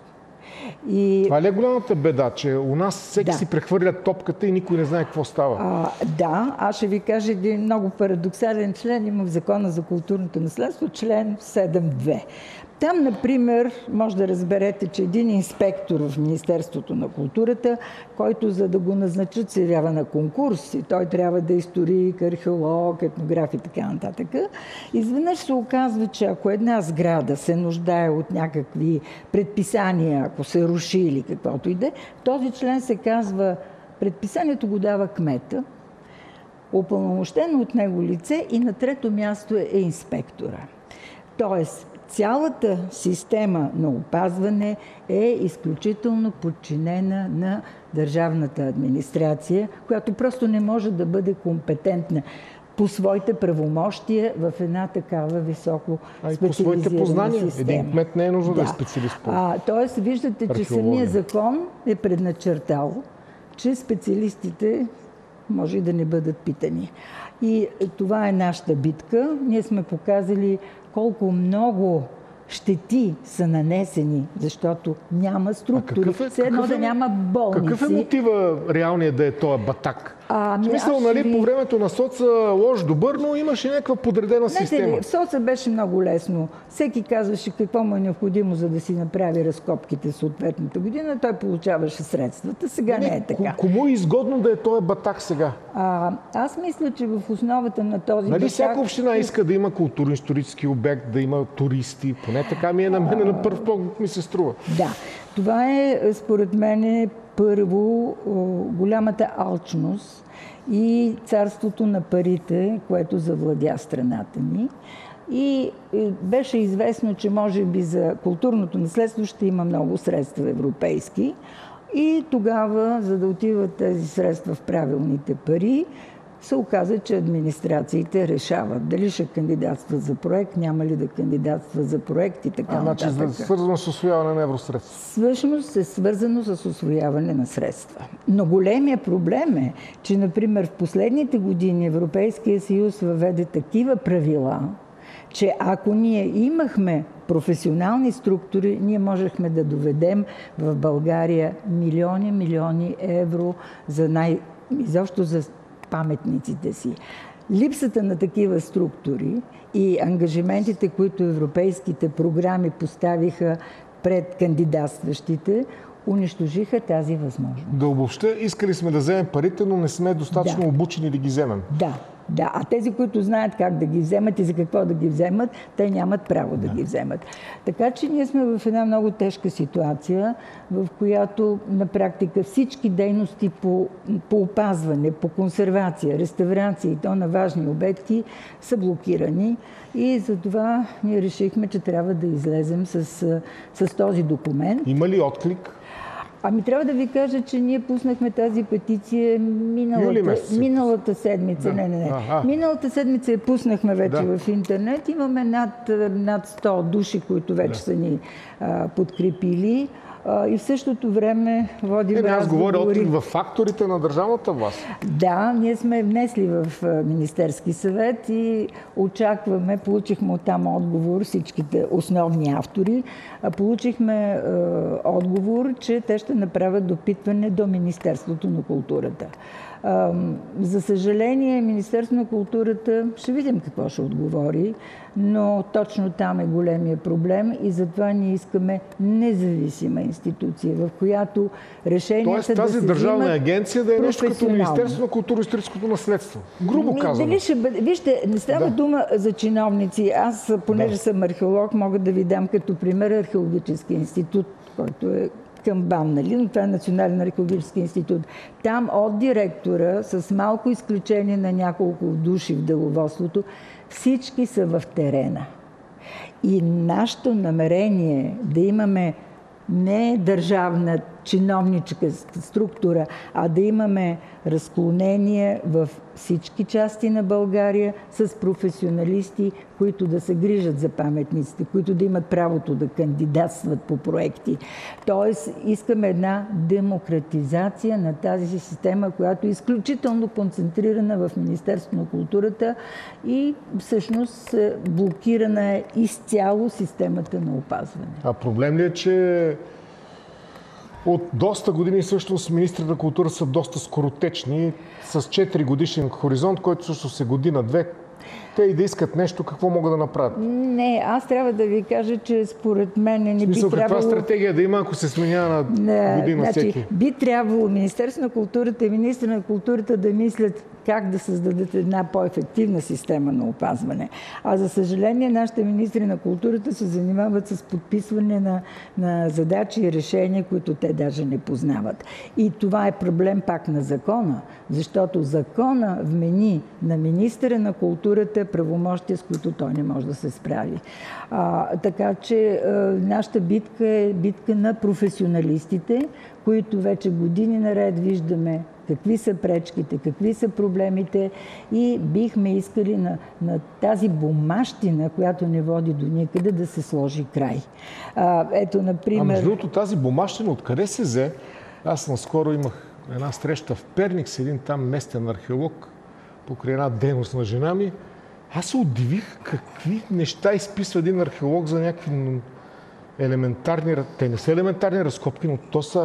E: И...
B: Това ли е голямата беда, че у нас всеки да. си прехвърля топката и никой не знае какво става?
E: А, да, аз ще ви кажа един много парадоксален член. Има в Закона за културното наследство, член седем две. Там, например, може да разберете, че един инспектор в Министерството на културата, който за да го назначат се явява на конкурс и той трябва да е историк, археолог, етнограф и така нататък, изведнъж се оказва, че ако една сграда се нуждае от някакви предписания, ако се руши или каквото и да е, в този член се казва, предписанието го дава кмета, упълномощено от него лице и на трето място е инспектора. Тоест, цялата система на опазване е изключително подчинена на държавната администрация, която просто не може да бъде компетентна по своите правомощия в една такава високо специализирана
B: по своите познания.
E: система.
B: Един кмет не е нужно да,
E: да
B: е специалист по
E: а, Тоест, виждате, че самия закон е предначертал, че специалистите може и да не бъдат питани. И това е нашата битка. Ние сме показали колко много щети са нанесени, защото няма структури.
B: Е,
E: Все едно да няма болници.
B: Какъв е мотива реалният да е този батак?
E: А,
B: в смисъл, нали,
E: ви...
B: по времето на соца лош добър, но имаше някаква подредена
E: Знаете
B: система.
E: Ли, в соца беше много лесно. Всеки казваше какво му е необходимо, за да си направи разкопките съответната година. Той получаваше средствата. Сега не, не е така.
B: Кому е изгодно да е този батак сега?
E: А, аз мисля, че в основата на този
B: нали,
E: батак...
B: всяка община иска да има културно-исторически обект, да има туристи. Поне така ми е на мен, на първ поглед ми се струва.
E: Да. Това е, според мен, първо голямата алчност и царството на парите, което завладя страната ни. И беше известно, че може би за културното наследство ще има много средства европейски. И тогава, за да отиват тези средства в правилните пари, се оказа, че администрациите решават дали ще кандидатстват за проект, няма ли да кандидатства за проект и така
B: а,
E: нататък.
B: Значи свързано с усвояване на евросредства.
E: Всъщност е свързано с усвояване на средства. Но големия проблем е, че, например, в последните години Европейския съюз въведе такива правила, че ако ние имахме професионални структури, ние можехме да доведем в България милиони, милиони евро за най... изобщо за паметниците си. Липсата на такива структури и ангажиментите, които европейските програми поставиха пред кандидатстващите, унищожиха тази възможност.
B: Да обобщя, искали сме да вземем парите, но не сме достатъчно
E: да.
B: обучени да ги вземем.
E: Да, да. А тези, които знаят как да ги вземат и за какво да ги вземат, те нямат право да, да ги вземат. Така че ние сме в една много тежка ситуация, в която на практика всички дейности по, по опазване, по консервация, реставрация и то на важни обекти са блокирани. И затова ние решихме, че трябва да излезем с, с този документ.
B: Има ли отклик?
E: Ами трябва да ви кажа, че ние пуснахме тази петиция миналата, миналата седмица. Да. Не, не, не. Ага. Миналата седмица я пуснахме вече да. в интернет. Имаме над, над сто души, които вече да. са ни а, подкрепили. А, и в същото време водим
B: разговори.
E: Аз
B: говоря отклик в факторите на държавната власт.
E: Да, ние сме внесли в Министерски съвет и очакваме, получихме оттам отговор, всичките основни автори, получихме е, отговор, че те ще направят допитване до Министерството на културата. За съжаление, Министерството на културата, ще видим какво ще отговори, но точно там е големия проблем и затова ние искаме независима институция, в която решенията да се взимат.
B: Тоест тази държавна агенция да е нещо като Министерство на културно-историческото наследство. Грубо казано.
E: Дали ще бъде... Вижте, не става да. дума за чиновници. Аз, понеже да. съм археолог, мога да ви дам като пример археологически институт, който е към БАН, нали? Но това е Национален археологически институт. Там от директора, с малко изключение на няколко души в деловодството, всички са в терена. И нашето намерение да имаме не държавна чиновническа структура, а да имаме разклонение в всички части на България с професионалисти, които да се грижат за паметниците, които да имат правото да кандидатстват по проекти. Тоест, искаме една демократизация на тази система, която е изключително концентрирана в Министерството на културата и всъщност блокирана е изцяло системата на опазване.
B: А проблем ли е, че от доста години всъщност министрите на култура са доста скоротечни, с четири годишен хоризонт, който всъщност е година-две. Те и да искат нещо, какво могат да направят?
E: Не, аз трябва да ви кажа, че според мен не би
B: Смисъл,
E: трябвало...
B: каква стратегия да има, ако се сменява на година
E: значи,
B: всеки?
E: Би трябвало Министерството на културата и министър на културата да мислят как да създадат една по-ефективна система на опазване. А за съжаление, нашите министри на културата се занимават с подписване на, на задачи и решения, които те даже не познават. И това е проблем пак на закона, защото закона вмени на министъра на културата правомощия, с които той не може да се справи. А, така че а, нашата битка е битка на професионалистите, които вече години наред виждаме какви са пречките, какви са проблемите и бихме искали на, на тази бумащина, която не води до никъде, да се сложи край. А, ето, например...
B: А между другото, тази бумащина откъде се взе? Аз наскоро имах една среща в Перник с един там местен археолог покрай една дейност на жена ми. Аз се удивих какви неща изписва един археолог за някакви елементарни... Те не са елементарни разкопки, но то са...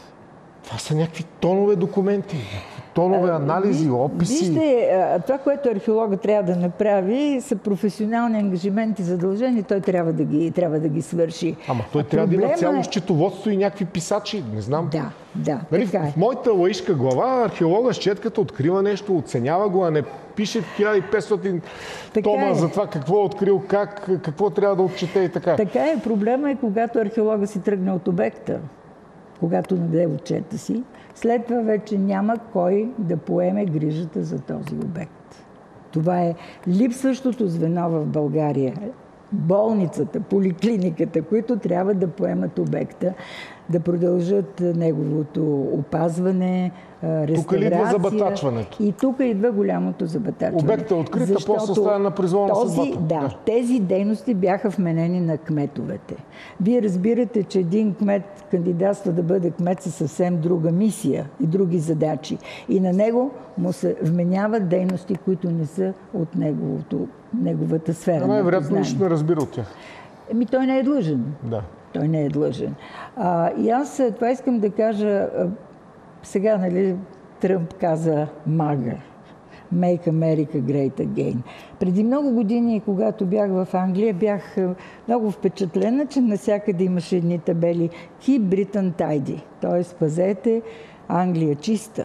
B: Това са някакви тонове документи, тонове анализи, описи.
E: Вижте, това, което археологът трябва да направи, са професионални ангажименти, задължения, той трябва да ги, трябва да ги свърши.
B: Ама той
E: а
B: трябва да има цяло
E: е...
B: счетоводство и някакви писачи, не знам.
E: Да, да,
B: нали,
E: така е.
B: В моята лаишка глава археолога с четката открива нещо, оценява го, а не пише хиляда и петстотин тома е. За това какво е открил, как, какво трябва да отчете и така.
E: Така е. Проблема е, когато археолога си тръгне от обекта, когато наде отчета си, след това вече няма кой да поеме грижата за този обект. Това е липсващото звено в България. Болницата, поликлиниката, които трябва да поемат обекта, да продължат неговото опазване, реставрация. Тук идва
B: забатачването.
E: И тук идва голямото забатачване.
B: Обектът е открит, а после остава на произволна съдбата.
E: Да, да, тези дейности бяха вменени на кметовете. Вие разбирате, че един кмет кандидатства да бъде кмет със съвсем друга мисия и други задачи. И на него му се вменяват дейности, които не са от неговото, неговата сфера.
B: А най-вероятно нищо не разбира от тях.
E: Еми, той не е длъжен.
B: Да.
E: Той не е длъжен. А, и аз това искам да кажа. Сега, нали, Тръмп каза мага. Make America Great Again. Преди много години, когато бях в Англия, бях много впечатлена, че навсякъде имаше едни табели Keep Britain Tidy. Т.е. пазете Англия чиста.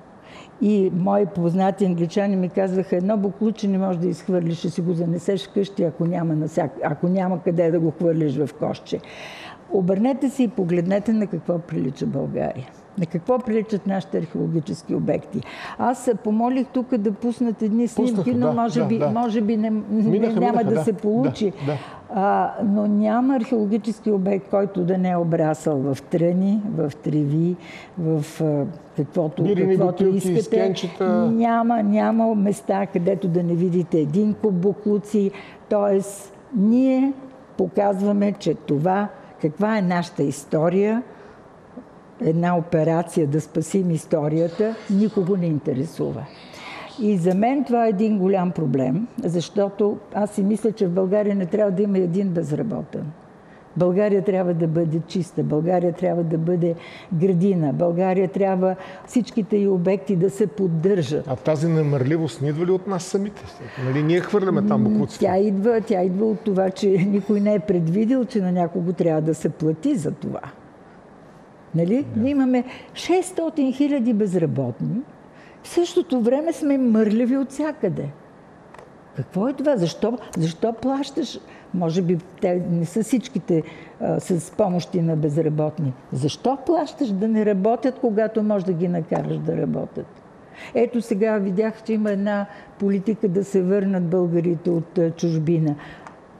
E: И мои познати англичани ми казваха, едно буклуче не можеш да изхвърлиш, ще си го занесеш вкъщи, ако няма, насяк... ако няма къде да го хвърлиш в кошче. Обърнете се и погледнете на какво прилича България. На какво приличат нашите археологически обекти. Аз се помолих тук да пуснат едни снимки,
B: Пуснаха,
E: но
B: да,
E: може,
B: да,
E: би,
B: да.
E: може би не,
B: минаха,
E: няма
B: минаха,
E: да,
B: да
E: се получи.
B: Да, да.
E: А, но няма археологически обект, който да не е обрасъл в тръни, в треви, в а, каквото,
B: Бирини,
E: каквото
B: бутилки,
E: искате.
B: скенчета.
E: Няма, няма места, където да не видите един куп буклуци. Тоест, ние показваме, че това, каква е нашата история, една операция да спасим историята, никого не интересува. И за мен това е един голям проблем, защото аз си мисля, че в България не трябва да има един безработен. България трябва да бъде чиста, България трябва да бъде градина, България трябва всичките и обекти да се поддържат.
B: А тази немърливост не идва ли от нас самите? Нали, ние хвърляме там буклуците?
E: Тя идва, тя идва от това, че никой не е предвидил, че на някого трябва да се плати за това. Нали? Ние имаме шестстотин хиляди безработни, в същото време сме мърляви от всякъде. Какво е това? Защо, защо плащаш? Може би те не са всичките а, с помощи на безработни. Защо плащаш да не работят, когато можеш да ги накараш да работят? Ето сега видях, че има една политика да се върнат българите от а, чужбина.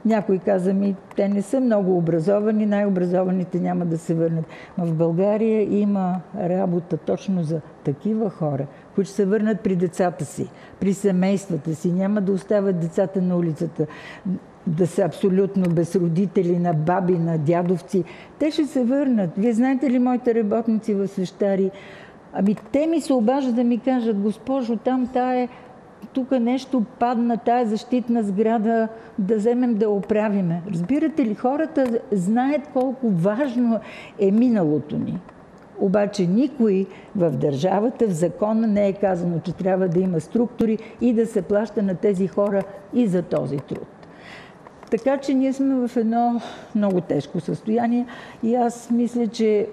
E: Някой каза ми, те не са много образовани, най-образованите няма да се върнат. Но в България има работа точно за такива хора, които ще се върнат при децата си, при семействата си. Няма да остават децата на улицата, да са абсолютно без родители, на баби, на дядовци. Те ще се върнат. Вие знаете ли моите работници в Свещари? Ами те ми се обаждат да ми кажат, госпожо, там тая, тук нещо падна, тая защитна сграда, да вземем да оправиме. Разбирате ли, хората знаят колко важно е миналото ни. Обаче никой в държавата, в закона не е казано, че трябва да има структури и да се плаща на тези хора и за този труд. Така че ние сме в едно много тежко състояние и аз мисля, че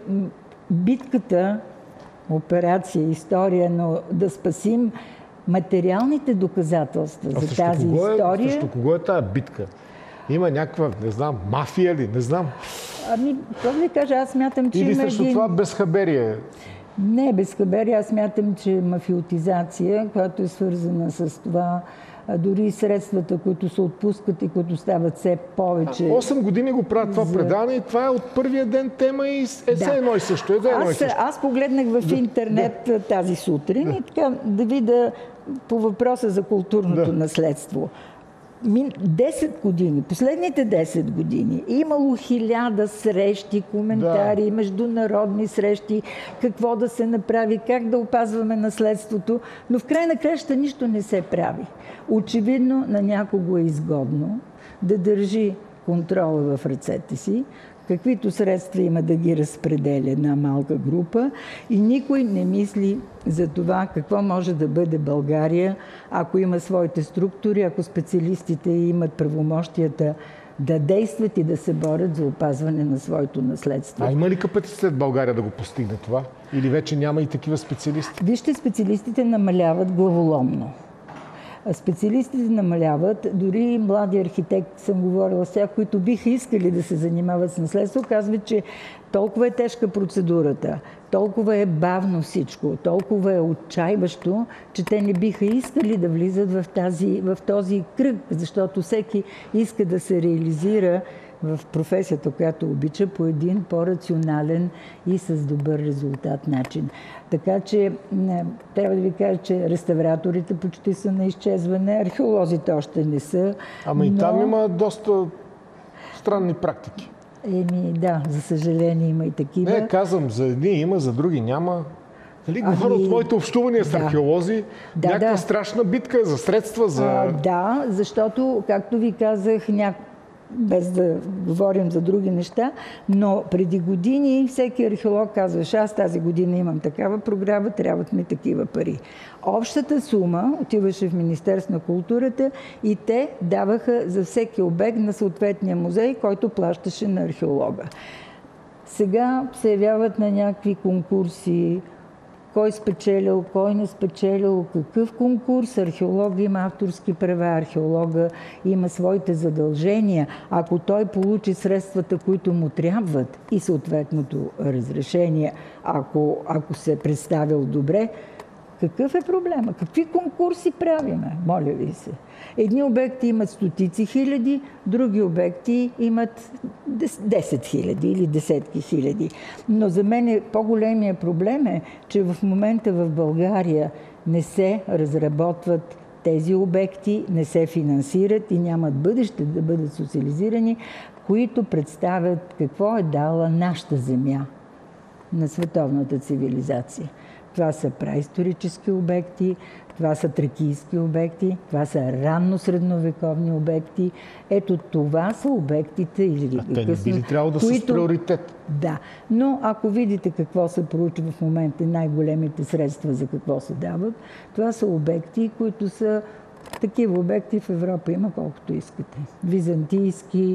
E: битката, операция, история, но да спасим материалните доказателства
B: а
E: за тази
B: кого е,
E: история...
B: Срещу кого е тази битка? Има някаква, не знам, мафия ли? Не знам.
E: Ами, какво да ви кажа, аз смятам, че
B: Или
E: има
B: срещу
E: един...
B: това безхаберие?
E: Не, безхаберие. Аз смятам, че мафиотизация, която е свързана с това, дори средствата, които се отпускат и които стават все повече...
B: осем години го правят това
E: за... предаване
B: и това е от първия ден тема и е все да. едно и също. Е едно и също.
E: Аз, аз погледнах в интернет да. тази сутрин да. и така да видя по въпроса за културното да. наследство. десет години, последните десет години имало хиляда срещи, коментари, да. международни срещи, какво да се направи, как да опазваме наследството, но в край на краща нищо не се прави. Очевидно на някого е изгодно да държи контрола в ръцете си, каквито средства има да ги разпределя една малка група и никой не мисли за това какво може да бъде България, ако има своите структури, ако специалистите имат правомощията да действат и да се борят за опазване на своето наследство.
B: А има ли капацитет България да го постигне това? Или вече няма и такива специалисти?
E: Вижте, специалистите намаляват главоломно. Специалистите намаляват, дори млади архитекти, съм говорила с тях, които биха искали да се занимават с наследство, казват, че толкова е тежка процедурата, толкова е бавно всичко, толкова е отчайващо, че те не биха искали да влизат в, тази, в този кръг, защото всеки иска да се реализира в професията, която обича, по един по-рационален и с добър резултат начин. Така че не, трябва да ви кажа, че реставраторите почти са на изчезване, археолозите още не са.
B: Ама и
E: но...
B: там има доста странни практики.
E: Еми, да, за съжаление има и такива.
B: Не, казвам, за едни има, за други няма. Нали, говоря ами... от моите общувания с да. археолози, да, някаква да. страшна битка за средства, за...
E: А, да, защото, както ви казах, някакво без да говорим за други неща, но преди години всеки археолог казваше, аз тази година имам такава програма, трябват ми такива пари. Общата сума отиваше в Министерство на културата и те даваха за всеки обект на съответния музей, който плащаше на археолога. Сега се явяват на някакви конкурси, кой спечелил, кой не спечелил, какъв конкурс. Археолога има авторски права, археолога има своите задължения. Ако той получи средствата, които му трябват и съответното разрешение, ако, ако се е представил добре, какъв е проблема? Какви конкурси правиме? Моля ви се. Едни обекти имат стотици хиляди, други обекти имат десет хиляди или десетки хиляди. Но за мен по-големия проблем е, че в момента в България не се разработват тези обекти, не се финансират и нямат бъдеще да бъдат социализирани, които представят какво е дала нашата земя на световната цивилизация. Това са праисторически обекти, това са тракийски обекти, това са ранно средновековни обекти. Ето това са обектите или
B: а те не би ли трябвало да които... са с приоритет?
E: Да, но ако видите какво се проучва в момента, най-големите средства за какво се дават, това са обекти, които са такива обекти в Европа има колкото искате. Византийски,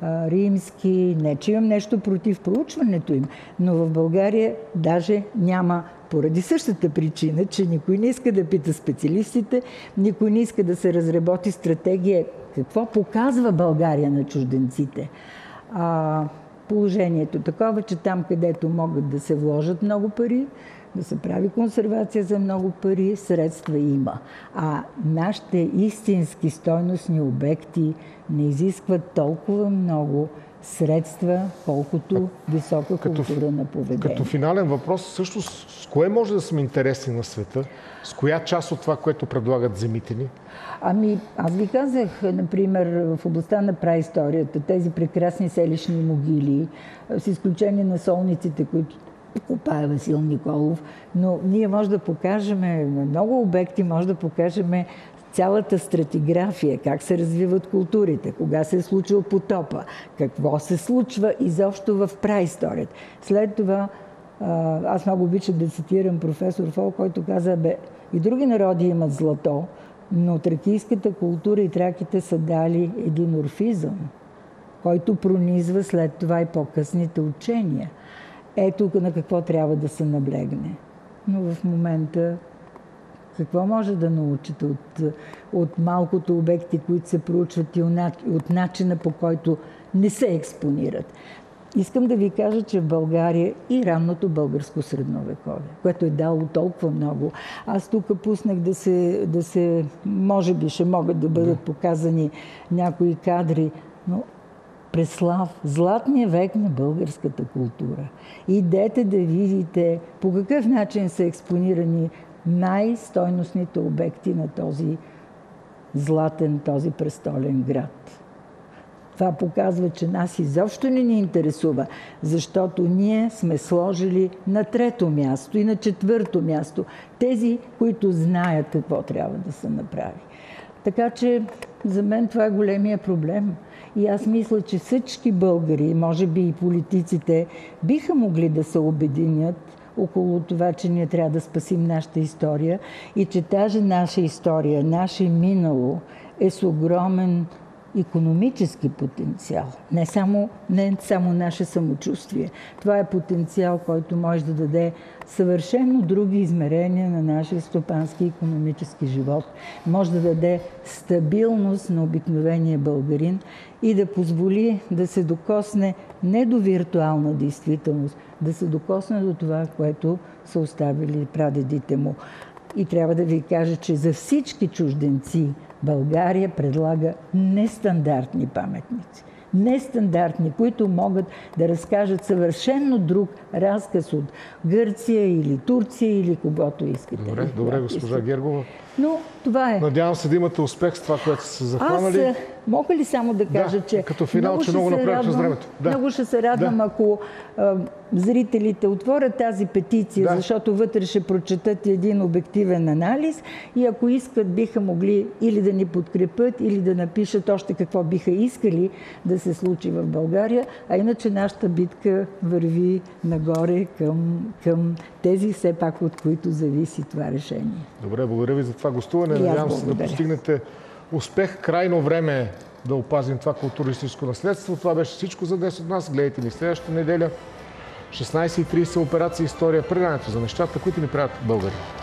E: римски, не че имам нещо против проучването им, но в България даже няма, поради същата причина, че никой не иска да пита специалистите, никой не иска да се разработи стратегия какво показва България на чужденците. А, положението такова, че там, където могат да се вложат много пари, да се прави консервация за много пари, средства има. А нашите истински стойностни обекти не изискват толкова много средства, колкото висока
B: като,
E: култура на поведение.
B: Като финален въпрос, също с кое може да сме интересни на света? С коя част от това, което предлагат земите ни?
E: Ами, аз ви казах, например, в областта на праисторията, тези прекрасни селищни могили, с изключение на солниците, които копае Васил Николов, но ние може да покажем, на много обекти може да покажем цялата стратиграфия, как се развиват културите, кога се е случил потопа, какво се случва изобщо в праисторията. След това, аз много обичам да цитирам професор Фол, който каза, бе, и други народи имат злато, но тракийската култура и траките са дали един орфизъм, който пронизва след това и по-късните учения. Ето на какво трябва да се наблегне. Но в момента какво може да научите от, от малкото обекти, които се проучват и от начина, по който не се експонират? Искам да ви кажа, че в България и ранното българско средновековие, което е дало толкова много. Аз тук пуснах да се, да се, може би ще могат да бъдат показани някои кадри, но Преслав, златния век на българската култура. Идете да видите по какъв начин са експонирани най-стойностните обекти на този златен, този престолен град. Това показва, че нас изобщо не ни интересува, защото ние сме сложили на трето място и на четвърто място тези, които знаят какво трябва да се направи. Така че за мен това е големия проблем. И аз мисля, че всички българи, може би и политиците, биха могли да се обединят около това, че ние трябва да спасим нашата история и че тази наша история, наше минало е с огромен икономически потенциал. Не само, не само наше самочувствие. Това е потенциал, който може да даде съвършено други измерения на нашия стопански и икономически живот. Може да даде стабилност на обикновения българин и да позволи да се докосне не до виртуална действителност, да се докосне до това, което са оставили прадедите му. И трябва да ви кажа, че за всички чужденци България предлага нестандартни паметници. Нестандартни, които могат да разкажат съвършенно друг разказ от Гърция или Турция или когото искате.
B: Добре, добре, госпожа Гергова.
E: Но това е.
B: Надявам се да имате успех с това, което са захванали.
E: Аз мога ли само да кажа,
B: да,
E: че
B: като финал, много че много направихме с времето. Да.
E: Много ще се радвам, да. ако а, зрителите отворят тази петиция, да. защото вътре ще прочетат един обективен анализ и ако искат, биха могли или да ни подкрепят, или да напишат още какво биха искали да се случи в България, а иначе нашата битка върви нагоре към, към тези все пак, от които зависи това решение.
B: Добре, благодаря ви за това гостуване. Надявам се да постигнете успех. Крайно време е да опазим това културистическо наследство. Това беше всичко за днес от нас. Гледайте ни следващата неделя. шестнайсет и трийсет операция История. Предаването за нещата, които ни правят българи.